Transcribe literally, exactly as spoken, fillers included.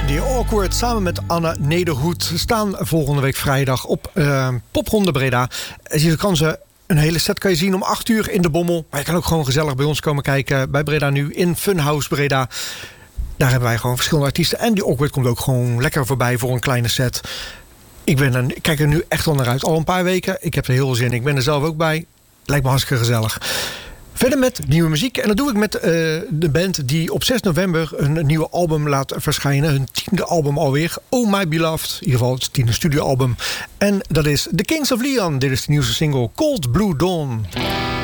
The Awkward samen met Anne Nederhoed staan volgende week vrijdag op uh, Popronde Breda. Je kan ze een hele set kan je zien om acht uur in de Bommel. Maar je kan ook gewoon gezellig bij ons komen kijken bij Breda Nu in Funhouse Breda. Daar hebben wij gewoon verschillende artiesten. En die Awkward komt ook gewoon lekker voorbij voor een kleine set. Ik, ben er, ik kijk er nu echt al naar uit. Al een paar weken. Ik heb er heel veel zin in. Ik ben er zelf ook bij. Lijkt me hartstikke gezellig. Verder met nieuwe muziek. En dat doe ik met uh, de band die op zes november een nieuwe album laat verschijnen. Hun tiende album alweer. Oh My Beloved. In ieder geval het tiende studioalbum. En dat is The Kings of Leon. Dit is de nieuwste single Cold Blue Dawn.